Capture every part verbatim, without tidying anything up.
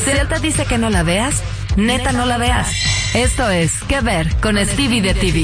Celta dice que no la veas, neta no la veas. Esto es ¿Qué ver? Con Stevie de T V.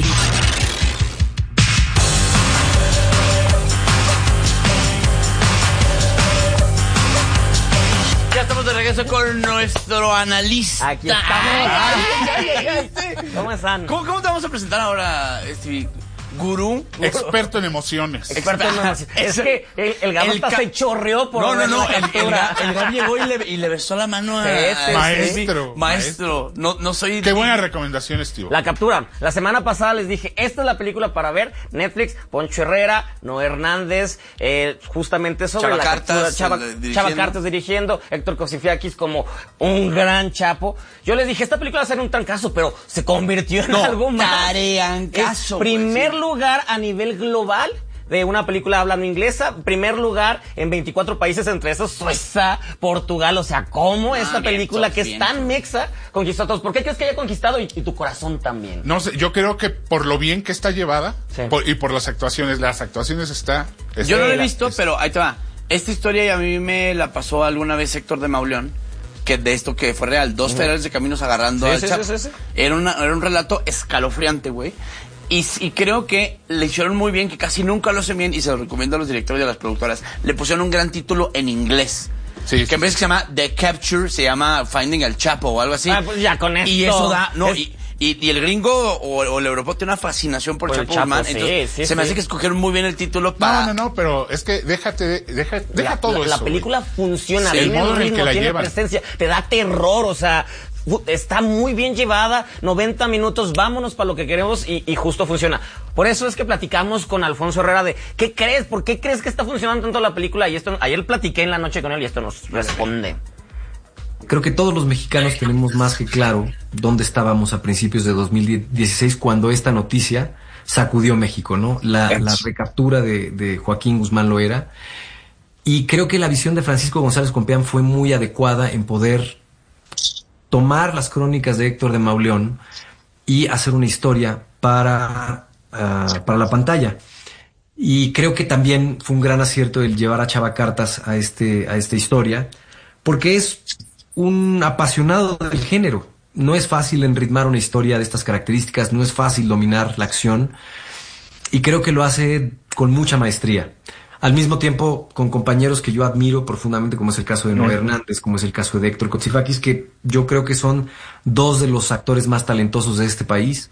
Ya estamos de regreso con nuestro analista. Aquí estamos. Ay, ay, ay, ay. ¿Cómo están? ¿Cómo, ¿Cómo te vamos a presentar ahora, Stevie? Gurú, experto en emociones. Experto en emociones. Es que el, el Gabo el hasta ca- se chorreó por No, no, ver no. la El, el, captura. Gab- el Gab llegó y le, y le besó la mano a, Sí, sí, a- Maestro, Maestro. No, no soy. Qué buena recomendación, Steve. La captura. La semana pasada les dije, esta es la película para ver. Netflix, Poncho Herrera, Noé Hernández, eh, justamente sobre Chava la Cartas, captura. Chava, el- dirigiendo. Chava Cartas dirigiendo, Héctor Cosifiakis como un gran chapo. Yo les dije, esta película va a ser un trancazo, pero se convirtió en No, algo más. tareancazo, Es primer pues, sí. lugar a nivel global de una película hablando inglesa, primer lugar en veinticuatro países, entre esos Suiza, Portugal, o sea, ¿cómo Ah, esta bien, película que bien. es tan mexa conquistó a todos? ¿Por qué crees que haya conquistado y, y tu corazón también? No sé, yo creo que por lo bien que está llevada Sí. por- y por las actuaciones, las actuaciones está... está- Yo no lo he la- visto, pero ahí te va. Esta historia a mí me la pasó alguna vez Héctor de Mauleón, que de esto que fue real. Dos federales de caminos agarrando Sí, al sí, Chapo. sí, sí, sí. Era, una, era un relato escalofriante, güey. Y, y creo que le hicieron muy bien, que casi nunca lo hacen bien, y se lo recomiendo a los directores y a las productoras. Le pusieron un gran título en inglés. Sí, que sí, en vez sí. que se llama The Capture, se llama Finding al Chapo o algo así. Ah, pues ya con esto. Y eso da, no, Es- y, y, y el gringo o, o el europeo tiene una fascinación por, Por el Chapo Chapo, Guzmán. sí, Entonces, sí, se me sí. hace que escogieron muy bien el título para... No, no, no, pero es que déjate, deja, deja la, todo la, eso. la película güey. funciona, Sí, el tiene modo en el ritmo, que la tiene llevan. presencia, te da terror, o sea, fu- está muy bien llevada, noventa minutos, vámonos para lo que queremos y, y justo funciona. Por eso es que platicamos con Alfonso Herrera de, ¿qué crees? ¿Por qué crees que está funcionando tanto la película? Y esto, ayer platiqué en la noche con él y esto nos responde. Creo que todos los mexicanos tenemos más que claro dónde estábamos a principios de dos mil dieciséis cuando esta noticia sacudió México, ¿no? La, la recaptura de, de Joaquín Guzmán Loera. Y creo que la visión de Francisco González Compeán fue muy adecuada en poder tomar las crónicas de Héctor de Mauleón y hacer una historia para, uh, para la pantalla. Y creo que también fue un gran acierto el llevar a Chava Cartas a, este, a esta historia, porque es un apasionado del género. No es fácil enritmar una historia de estas características, no es fácil dominar la acción, y creo que lo hace con mucha maestría. Al mismo tiempo, con compañeros que yo admiro profundamente, como es el caso de Noé Hernández, como es el caso de Héctor Cosifiakis, que yo creo que son dos de los actores más talentosos de este país.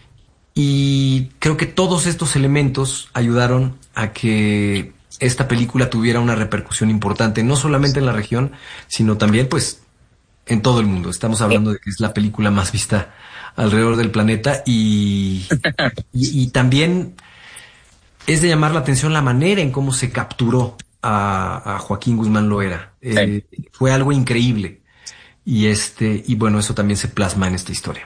Y creo que todos estos elementos ayudaron a que esta película tuviera una repercusión importante, no solamente en la región, sino también, pues, en todo el mundo. Estamos hablando de que es la película más vista alrededor del planeta y, y, y también es de llamar la atención la manera en cómo se capturó a, a Joaquín Guzmán Loera. Eh, fue algo increíble. Y este, y bueno, eso también se plasma en esta historia.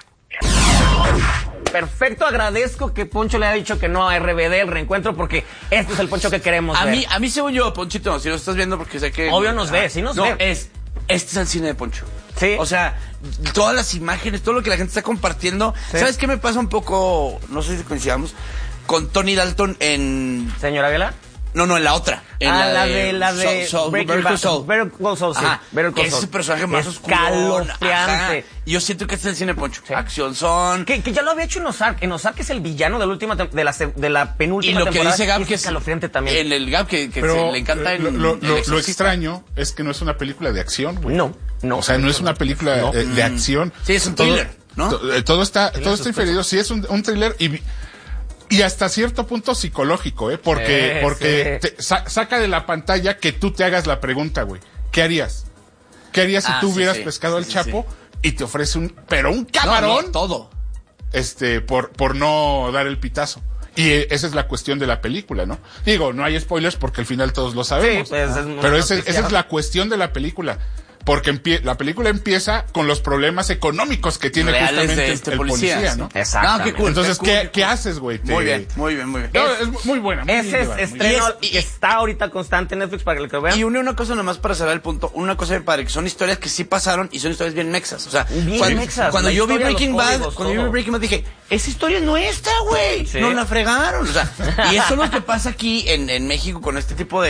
Perfecto, agradezco que Poncho le haya dicho que no a R B D, el reencuentro, porque este es el Poncho que queremos A ver. mí, a mí según yo, Ponchito, si lo estás viendo porque sé que... Obvio nos ve, sí nos no, ve. es... Este es el cine de Poncho. Sí. O sea, todas las imágenes, todo lo que la gente está compartiendo. Sí. ¿Sabes qué me pasa un poco? No sé si coincidamos. Con Tony Dalton en... Señora Vela. No, no, en la otra. En Ah, la de, la de Soul- Soul- Breaking Better Bad. Call Saul. Better Call Saul, sí. Ajá, Better Call que es Saul. ese personaje más oscuro. Escalofriante. Yo siento que este es el cine de Poncho. Sí. Acción son... Que, que ya lo había hecho en Ozark. En Ozark es el villano de la última tem- de la, se- de la Y penúltima lo que temporada. dice Gab, y es que es... escalofriante también. En el Gab que, que Pero se le encanta en lo, lo, El lo- lo Exorcista. extraño es que no es una película de acción, güey. No, no. O sea, no es una película No. eh, de acción. Sí, es un Todo- thriller, ¿no? to- eh, Todo está, todo está suspenso. inferido. Sí, es un, un thriller y, y hasta cierto punto psicológico, ¿eh? Porque, Sí, porque sí. te sa- saca de la pantalla que tú te hagas la pregunta, güey. ¿Qué harías? ¿Qué harías si Ah, tú sí, hubieras sí. pescado Sí, al sí, Chapo y te ofrece un, pero un No, camarón, no, todo. este, por, por no dar el pitazo? Y eh, esa es la cuestión de la película, ¿no? Digo, no hay spoilers porque al final todos lo sabemos. Sí, pues, es muy pero ese- noticiado. esa es la cuestión de la película. Porque empie- la película empieza con los problemas económicos que tiene Reales justamente de el, este el policía, policía, sí. ¿no? Exactamente. No, qué cool. Entonces, qué ¿qué, cool, ¿qué qué cool. haces, güey? Te- Muy bien, muy bien, muy bien. No, es muy buena. Muy bien Ese es llevada, muy estreno bien. y está ahorita constante en Netflix para que lo vean. Y une una cosa nomás para cerrar el punto, una cosa bien padre, que son historias que sí pasaron y son historias bien mexas. O sea, Bien cuando, mexas, cuando la yo vi historia, los Breaking Bad, códigos, cuando yo vi todo. Breaking Bad dije, esa historia es nuestra, güey. Sí. Nos la fregaron. O sea, y eso es lo que pasa aquí en, en México con este tipo de,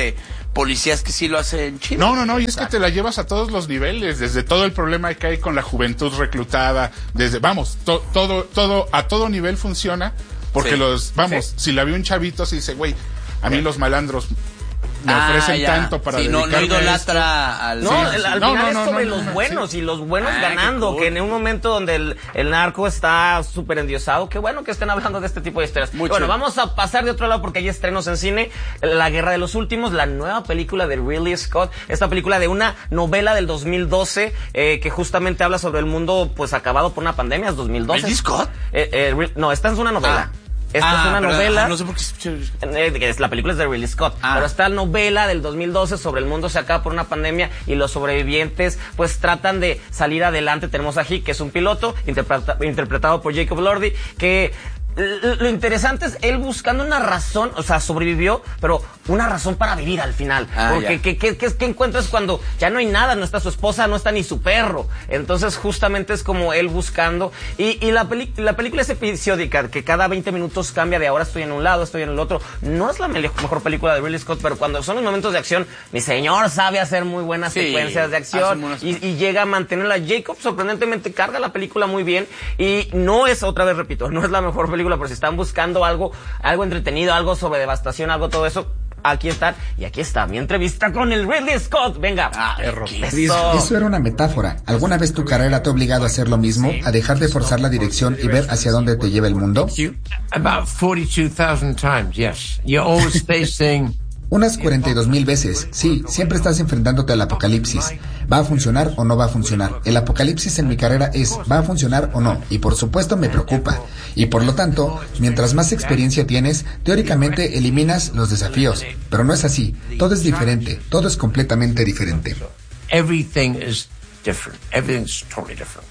policías que sí lo hacen chido. No, no, no, y es Exacto. que te la llevas a todos los niveles, desde todo el problema que hay con la juventud reclutada, desde, vamos, to, todo, todo, a todo nivel funciona, porque Sí. los, vamos, Sí. si la ve un chavito, se dice, güey, a mí Sí. los malandros me Ah, ofrecen ya. tanto para sí, no, no dedicarme a esto. idolatra al... No, Sí, el- sí. al No, final no, es no, sobre no, los no, buenos sí. y los buenos Ah, qué ganando, cool. que en un momento donde el, el narco está súper endiosado, qué bueno que estén hablando de este tipo de historias. Muy Bueno, chido. vamos a pasar de otro lado porque hay estrenos en cine. La Guerra de los Últimos, la nueva película de Ridley Scott, esta película de una novela del dos mil doce eh, que justamente habla sobre el mundo pues acabado por una pandemia, es dos mil doce. ¿Ridley Scott? Eh, eh, Ri- no, esta es una novela. Ah. Esta Ah, es una perdón, novela. ah, no sé por qué... Eh, es- La película es de Ridley Scott, Ah. pero está la novela del dos mil doce sobre el mundo se acaba por una pandemia y los sobrevivientes pues tratan de salir adelante. Tenemos a Hick, que es un piloto interpreta- interpretado por Jacob Elordi, que l- lo interesante es él buscando una razón, o sea, sobrevivió, pero una razón para vivir al final. Ah, Porque ya. ¿qué, qué, qué, qué encuentras cuando ya no hay nada? No está su esposa, no está ni su perro. Entonces justamente es como él buscando. Y, y la, peli- la película es episódica, que cada veinte minutos cambia de ahora estoy en un lado, estoy en el otro. No es la me- mejor película de Ridley Scott, pero cuando son los momentos de acción, mi señor sabe hacer muy buenas Sí, secuencias de hace acción buenas y, y llega a mantenerla. Jacob sorprendentemente carga la película muy bien y no es, otra vez repito, no es la mejor película, pero si están buscando algo, algo entretenido, algo sobre devastación, algo todo eso, aquí están. Y aquí está mi entrevista con el Ridley Scott. Venga. Ah, Perro. qué- Eso. Eso era una metáfora. ¿Alguna vez tu carrera te ha obligado a hacer lo mismo? ¿A dejar de forzar la dirección y ver hacia dónde te lleva el mundo? You about forty-two thousand times, yes. You're always facing Unas cuarenta y dos mil veces. Sí, siempre estás enfrentándote al apocalipsis. ¿Va a funcionar o no va a funcionar? El apocalipsis en mi carrera es, ¿va a funcionar o no? Y por supuesto me preocupa. Y por lo tanto, mientras más experiencia tienes, teóricamente eliminas los desafíos. Pero no es así. Todo es diferente. Todo es completamente diferente. everything is different. Everything's totally different.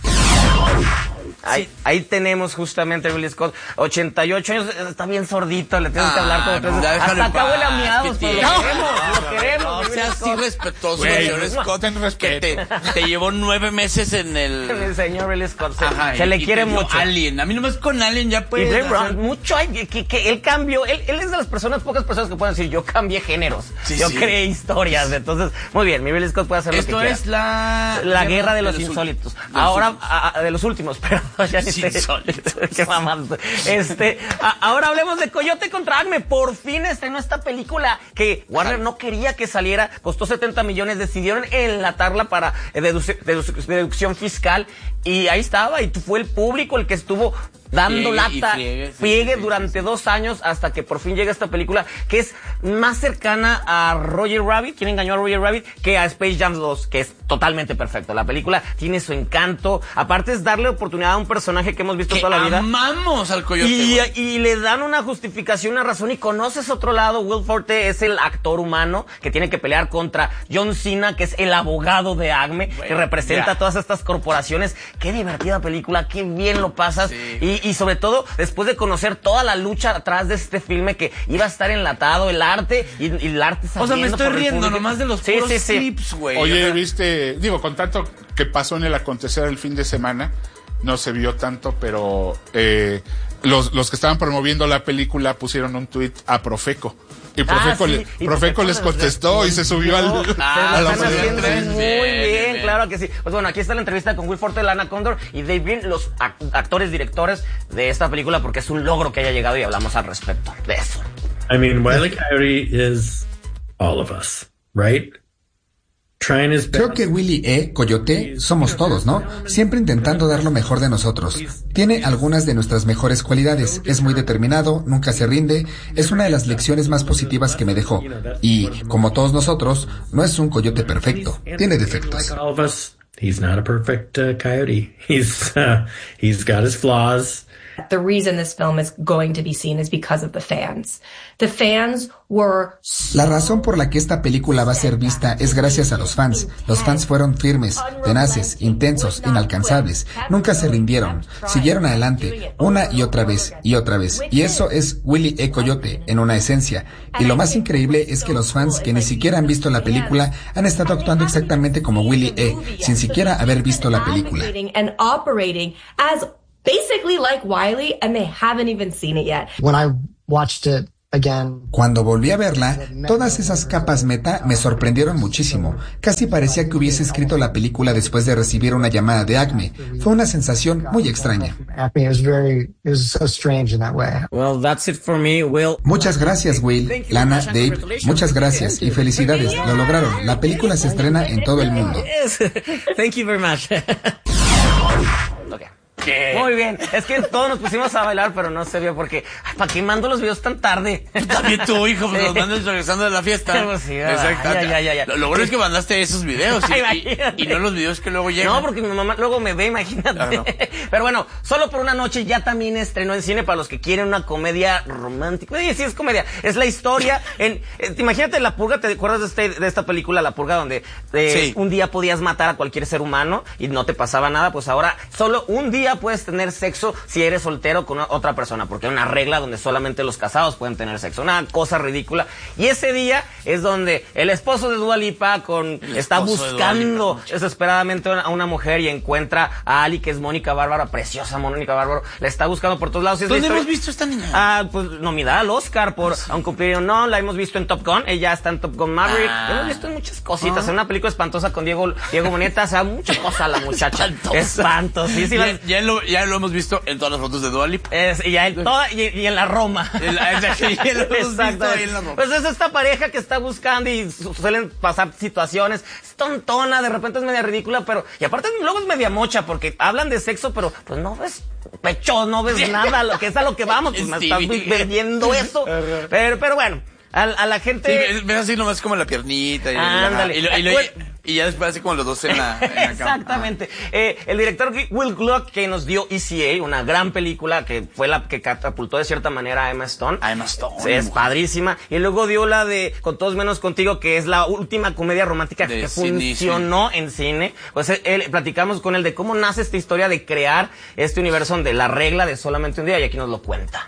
Ahí, ahí tenemos justamente a Ridley Scott, ochenta y ocho años, está bien sordito, le tenemos que hablar como Ah, tres no, veces. déjalo Hasta en acá huele a paz, miados, que pero tiene. lo queremos, lo queremos. No Ridley seas Scott. irrespetuoso, Güey, señor Scott, ten que respeto. te, te llevó nueve meses en el... El señor Ridley Scott, se, Ajá, se y- le y quiere te dio mucho. Alien, a mí nomás con Alien ya Y puedes Blade hacer- Runner, mucho hay, que, que él cambió, él, él es de las personas, pocas personas que pueden decir, yo cambié géneros, Sí, yo sí. creé historias, entonces, muy bien, mi Ridley Scott puede hacer Esto lo que es quiera. la... La guerra de los insólitos. últimos. Ahora, a- a- de los últimos, perdón, ya ni sé. Insólitos. Qué mamada. Este, a- ahora hablemos de Coyote contra Acme. Por fin estrenó esta película que Warner no quería que saliera, costó setenta millones, decidieron enlatarla para eh, deduci- deduc- deducción fiscal y ahí estaba y fue el público el que estuvo dando Friegue y lata, friegue, sí, friegue sí, sí, durante sí. dos años hasta que por fin llega esta película que es más cercana a Roger Rabbit, quien engañó a Roger Rabbit, que a Space Jam dos, que es totalmente perfecto. La película tiene su encanto, aparte es darle oportunidad a un personaje que hemos visto Que toda la vida. amamos al Coyote, Y, güey. y le dan una justificación, una razón y conoces otro lado. Will Forte es el actor humano que tiene que pelear contra John Cena, que es el abogado de Acme, que Bueno, representa ya. a todas estas corporaciones. Qué divertida película, qué bien lo pasas. Sí. Y, y sobre todo, después de conocer toda la lucha atrás de este filme que iba a estar enlatado, el arte y, y el arte O sea, me saliendo estoy por el riendo público. nomás de los Sí, puros sí, sí. clips, güey. Oye, O sea, viste, digo, con tanto que pasó en el acontecer el fin de semana, no se vio tanto, pero eh, los, los que estaban promoviendo la película pusieron un tuit a Profeco. Y Profeco, Ah, sí, le- y Profeco Profeco les les contestó y se subió al, No, Ah, se lo a la están haciendo bien, muy bien, bien, bien. claro que sí. Pues bueno, aquí está la entrevista con Will Forte, Lana Condor y Dave Green, los ac- actores, directores de esta película, porque es un logro que haya llegado y hablamos al respecto de eso. I mean, Wile E. Coyote is all of us, right? Trying his Creo best. que Willy E. Coyote somos todos, ¿no? Siempre intentando dar lo mejor de nosotros. Tiene algunas de nuestras mejores cualidades. Es muy determinado, nunca se rinde. Es una de las lecciones más positivas que me dejó. Y, como todos nosotros, no es un coyote perfecto. Tiene defectos. Like all of us, he's not a perfect uh, coyote. He's uh, he's got his flaws. The reason this film is going to be seen is because of the fans. The fans were La razón por la que esta película va a ser vista es gracias a los fans. Los fans fueron firmes, tenaces, intensos, inalcanzables. Nunca se rindieron. Siguieron adelante, una y otra vez, y otra vez. Y eso es Willy E. Coyote, en una esencia. Y lo más increíble es que los fans que ni siquiera han visto la película han estado actuando exactamente como Willy E., sin siquiera haber visto la película. and operating as basically like Wiley, and they haven't even seen it yet. When I watched it Cuando volví a verla, todas esas capas meta me sorprendieron muchísimo. Casi parecía que hubiese escrito la película después de recibir una llamada de Acme. Fue una sensación muy extraña. Well, that's it for me, Will. Muchas gracias, Will, Lana, Dave. Muchas gracias y felicidades. Lo lograron. La película se estrena en todo el mundo. Thank you very much. Okay. ¿Qué? Muy bien, es que todos nos pusimos a bailar, pero no se vio porque, ay, ¿para qué mando los videos tan tarde? También tu hijo, pues, los mandas regresando de la fiesta. Pues sí, exacto. Ya, ya, ya, ya. Lo, lo bueno es que mandaste esos videos y, y, y no los videos que luego llegan. No, porque mi mamá luego me ve, imagínate. Ah, no. Pero bueno, Solo por una noche ya también estrenó en cine para los que quieren una comedia romántica. Oye, sí es comedia, es la historia. En, eh, imagínate La Purga, ¿te acuerdas de, este, de esta película La Purga donde eh, sí. un día podías matar a cualquier ser humano y no te pasaba nada? Pues ahora solo un día puedes tener sexo si eres soltero con otra persona, porque hay una regla donde solamente los casados pueden tener sexo, una cosa ridícula. Y ese día es donde el esposo de Dua Lipa con, está buscando Lipa, desesperadamente a una mujer y encuentra a Ali, que es Mónica Bárbara, preciosa Mónica Bárbara, la está buscando por todos lados. ¿Dónde historia... hemos visto esta niña? Ah, pues nominada al Oscar por Aun Cumplido No, la hemos visto en Top Gun, ella está en Top Gun Maverick, ah. la hemos visto en muchas cositas, ah. en una película espantosa con Diego Diego Boneta, o sea, mucha cosa la muchacha. Espantosísima. Ya, ya, lo, ya lo hemos visto en todas las fotos de Dua Lipa. Es, y, ya en toda, y, y en la Roma. El, Exacto. En la Roma. Pues es esta pareja que está buscando y suelen pasar situaciones. Es tontona, de repente es media ridícula, pero... Y aparte luego es media mocha, porque hablan de sexo, pero pues no ves pecho, no ves nada, lo que es a lo que vamos, pues me estás vendiendo eso. Pero, pero bueno, a, a la gente... Sí, ves así nomás como la piernita. Y, Ándale. y, y, y, y ya después así como los dos en la, en la Exactamente. Eh, el director Will Gluck, que nos dio E C A, una gran película que fue la que catapultó de cierta manera a Emma Stone. A Emma Stone. Sí, es padrísima. Y luego dio la de Con Todos Menos Contigo, que es la última comedia romántica de que cine, funcionó sí. en cine. Pues él, platicamos con él de cómo nace esta historia de crear este universo donde la regla de solamente un día, y aquí nos lo cuenta.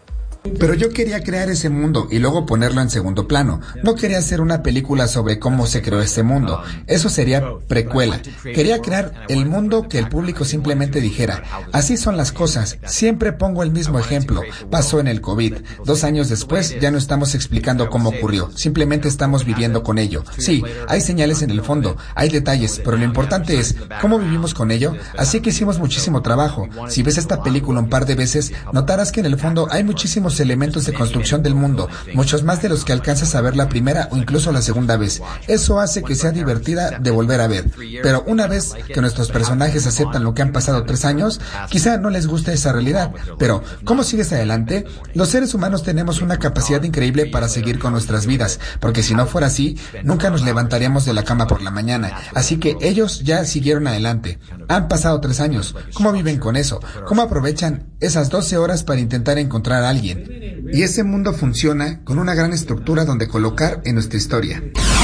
Pero yo quería crear ese mundo y luego ponerlo en segundo plano. No quería hacer una película sobre cómo se creó este mundo. Eso sería precuela. Quería crear el mundo que el público simplemente dijera: así son las cosas. Siempre pongo el mismo ejemplo. Pasó en el COVID. Dos años después ya no estamos explicando cómo ocurrió. Simplemente estamos viviendo con ello. Sí, hay señales en el fondo, hay detalles, pero lo importante es cómo vivimos con ello. Así que hicimos muchísimo trabajo. Si ves esta película un par de veces, notarás que en el fondo hay muchísimos elementos de construcción del mundo, muchos más de los que alcanzas a ver la primera o incluso la segunda vez. Eso hace que sea divertida de volver a ver. Pero una vez que nuestros personajes aceptan lo que han pasado tres años, quizá no les guste esa realidad. Pero, ¿cómo sigues adelante? Los seres humanos tenemos una capacidad increíble para seguir con nuestras vidas, porque si no fuera así, nunca nos levantaríamos de la cama por la mañana. Así que ellos ya siguieron adelante. Han pasado tres años. ¿Cómo viven con eso? ¿Cómo aprovechan esas doce horas para intentar encontrar a alguien? Y ese mundo funciona con una gran estructura donde colocar en nuestra historia.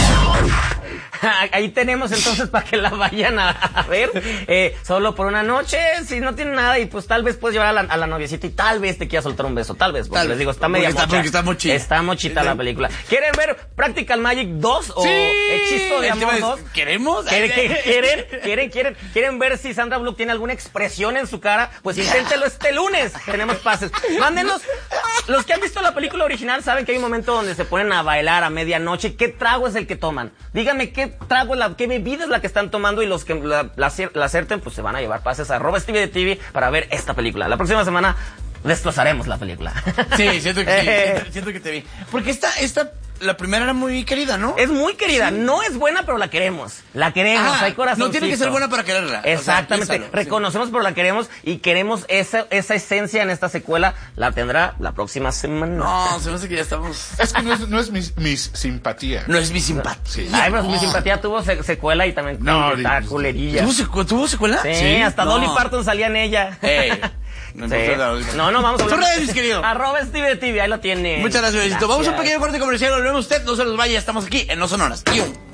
Ahí tenemos entonces para que la vayan a, a ver, eh, Solo por una noche, si no tiene nada, y pues tal vez puedes llevar a la, a la noviecita y tal vez te quiera soltar un beso, tal vez, porque tal les digo, está media está, mocha, está mochita. Está mochita sí, la película. ¿Quieren ver Practical Magic dos o sí, Hechizo de Amor dos? ¿Queremos? ¿Quieren, quieren, quieren, quieren, quieren ver si Sandra Bullock tiene alguna expresión en su cara? Pues inténtelo este lunes, tenemos pases. Mándenos, los que han visto la película original saben que hay un momento donde se ponen a bailar a medianoche. ¿Qué trago es el que toman? Díganme qué trago es la, qué bebida es la que están tomando, y los que la, la, la acerten, pues se van a llevar pases a arroba Stevie de T V para ver esta película. La próxima semana destrozaremos la película. Sí, siento que sí, siento, siento que te vi. Porque esta, esta, la primera era muy querida, ¿no? Es muy querida, sí. No es buena, pero la queremos. La queremos, ah, hay corazoncito. No tiene que ser buena para quererla. Exactamente, o sea, reconocemos, sí. pero la queremos y queremos esa, esa esencia en esta secuela. La tendrá la próxima semana. No, se me hace que ya estamos... Es que no es, no es mi, mi simpatía. No es mi simpatía. Sí. Ay, pero no. mi simpatía tuvo secuela y también no, está culerilla. ¿Tuvo, secu ¿Tuvo secuela? Sí, sí. hasta no. Dolly Parton salía en ella. Hey. No, sí. no, no, vamos a hablar. Tus redes, querido. Arroba Steve de T V, ahí lo tiene. Muchas gracias, gracias. Vamos a un pequeño corte comercial, volvemos usted, no se nos vaya, estamos aquí en No Sonoras.